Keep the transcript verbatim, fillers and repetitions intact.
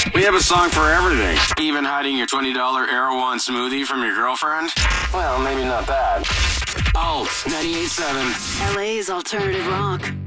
We have a song for everything. Even hiding your twenty dollar Erewhon smoothie from your girlfriend? Well, maybe not that. Alt ninety-eight point seven. L A's alternative rock.